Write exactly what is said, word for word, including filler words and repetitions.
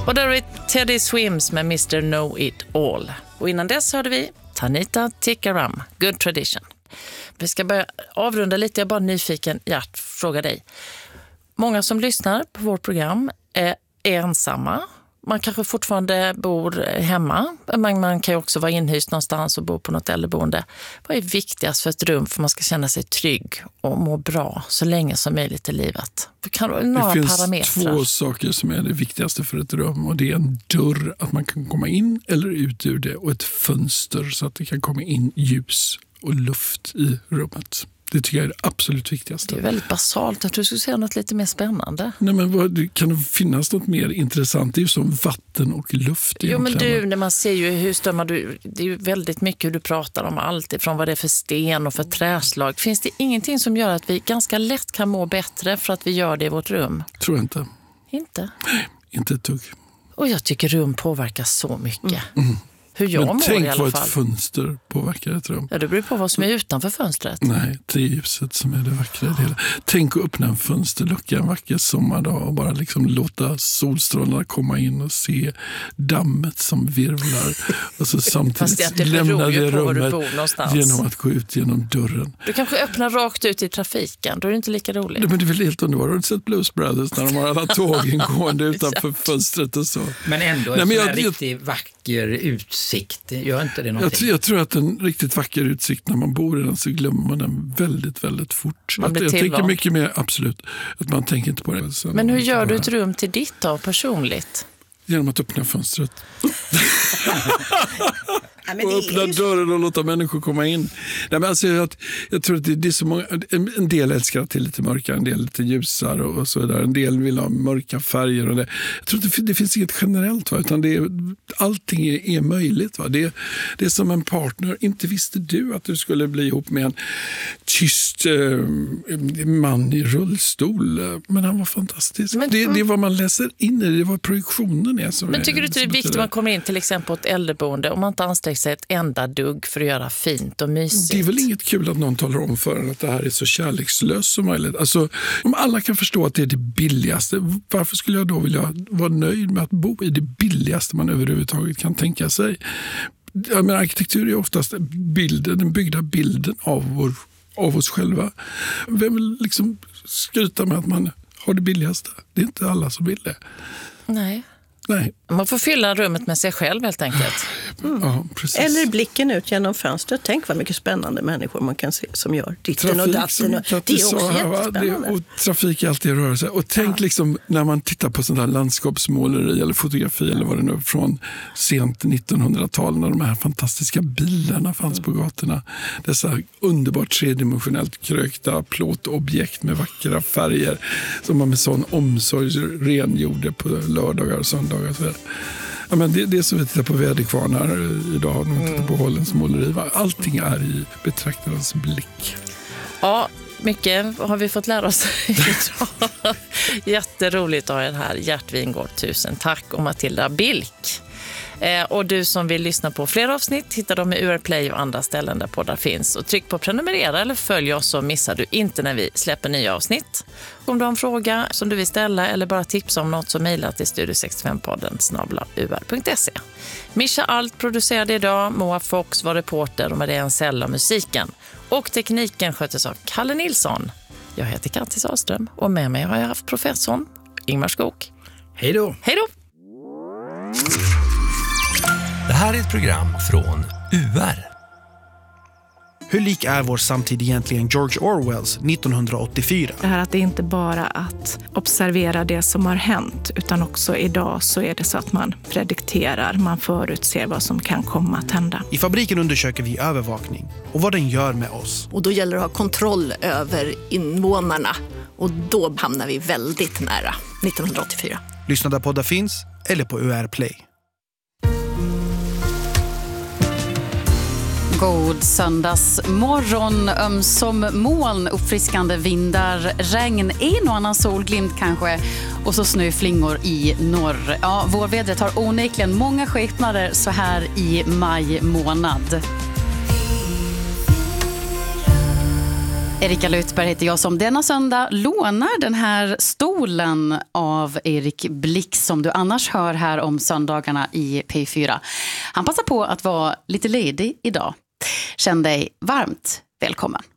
Och där är Teddy Swims med mister Know It All. Och innan dess hörde vi Tanita Tikaram, Good Tradition. Vi ska börja avrunda lite, jag är bara nyfiken, Gert, fråga dig. Många som lyssnar på vårt program är ensamma. Man kanske fortfarande bor hemma. Men man kan ju också vara inhyst någonstans och bo på något äldreboende. Vad är viktigast för ett rum för att man ska känna sig trygg och må bra så länge som möjligt i livet? Kan du, några det finns parametrar? Två saker som är det viktigaste för ett rum. Och det är en dörr, att man kan komma in eller ut ur det. Och ett fönster så att det kan komma in ljus och luft i rummet. Det tycker jag är det absolut viktigaste. Det är väldigt basalt att du skulle säga något lite mer spännande. Nej, men vad, kan det finnas något mer intressant? Det är ju som vatten och luft. Jo, men du, när man ser ju hur strömmar du, det är ju väldigt mycket hur du pratar om allt ifrån vad det är för sten och för träslag. Finns det ingenting som gör att vi ganska lätt kan må bättre för att vi gör det i vårt rum? Tror jag inte. Inte? Nej, inte ett dugg. Och jag tycker rum påverkar så mycket. Mm. Mm. Hur jag men mår tänk i alla vad fall. Ett fönster påverkar ett rum. Ja, det beror på vad som är utanför fönstret. Nej, det är ljuset som är det vackra i det hela. Tänk att öppna en fönsterlucka en vacker sommardag och bara liksom låta solstrålarna komma in och se dammet som virvlar. Och så samtidigt det lämna det rummet bor genom att gå ut genom dörren. Du kanske öppnar rakt ut i trafiken, då är det inte lika roligt. Nej, men det är väl helt underbart. Har du sett Blues Brothers när de har alla tågen gående utanför fönstret och så? Men ändå en Nej, men sån jag, här riktigt vacker utsikt. Gör inte det jag, jag tror att en riktigt vacker utsikt när man bor i den så glömmer man den väldigt, väldigt fort. Man att, jag tänker van. mycket mer, absolut, att man tänker inte på det. Sen men hur gör du ett rum till ditt då, personligt? Genom att öppna fönstret. Ja, och öppna dörren och låta människor komma in. Nej, men alltså, jag, jag tror att det, det är så många, en, en del älskar att det är lite mörkare, en del lite ljusare och, och så där. En del vill ha mörka färger och det. Jag tror att det, det finns inget generellt, va? Utan det är, allting är, är möjligt. Va? Det, det är som en partner. Inte visste du att du skulle bli ihop med en tyst eh, man i rullstol. Men han var fantastisk. Men, det, det är vad man läser in i det, det var projektionen är som Men tycker är, du inte det är viktigt att man kommer in till exempel på ett äldreboende om man inte anstränger sig ett enda dugg för att göra fint och mysigt? Det är väl inget kul att någon talar om för en att det här är så kärlekslöst som möjligt. Alltså, om alla kan förstå att det är det billigaste, varför skulle jag då vilja vara nöjd med att bo i det billigaste man överhuvudtaget kan tänka sig? Jag menar, arkitektur är oftast bilden, den byggda bilden av, vår, av oss själva. Vem vill liksom skryta med att man har det billigaste? Det är inte alla som vill det. Nej. Nej. Man får fylla rummet med sig själv helt enkelt. Mm. Ja, precis. Eller blicken ut genom fönstret. Tänk vad mycket spännande människor man kan se som gör ditten och datten. Och det är också här, jättespännande. Det, och trafik är alltid i rörelse. Och tänk ja. liksom när man tittar på sådana här landskapsmåleri eller fotografi eller vad det nu är från sent nittonhundratal när de här fantastiska bilarna fanns mm. på gatorna. Dessa underbart tredimensionellt krökta plåtobjekt med vackra färger som man med sån omsorg rengjorde på lördagar och söndagar. Ja, men det, det är som vi tittar på väderkvarnar idag när vi tittar på Hollens måleri. Allting är i betraktarens blick. Ja, mycket har vi fått lära oss idag. Jätteroligt att ha er här. Gert Wingård, tusen tack. Och Matilda Bilk. Eh, och du som vill lyssna på fler avsnitt hittar dem i U R Play och andra ställen där poddar finns. Och tryck på prenumerera eller följ oss så missar du inte när vi släpper nya avsnitt. Om du har en fråga som du vill ställa eller bara tipsa om något så mejla till studio sextiofem podden snabel-a u r punkt se. Mischa Allt producerade idag, Moa Fox var reporter och Maria Ensell av musiken. Och tekniken sköttes av Kalle Nilsson. Jag heter Kattis Ahlström och med mig har jag haft professorn Ingmar Skog. Hej då! Hej då! Det här är ett program från U R. Hur lik är vår samtid egentligen George Orwells nittonhundraåttiofyra? Det här att det inte bara att observera det som har hänt utan också idag så är det så att man predikterar, man förutser vad som kan komma att hända. I Fabriken undersöker vi övervakning och vad den gör med oss. Och då gäller det att ha kontroll över invånarna och då hamnar vi väldigt nära nittonhundraåttiofyra. Lyssna där poddar finns eller på U R Play. God söndagsmorgon, ömsom moln, uppfriskande vindar, regn, en och annan solglimt kanske och så snöflingor i norr. Ja, vårvädret har onekligen många skepnader så här i maj månad. Erika Lutberg heter jag som denna söndag lånar den här stolen av Erik Blix som du annars hör här om söndagarna i P fyra. Han passar på att vara lite ledig idag. Känn dig varmt välkommen.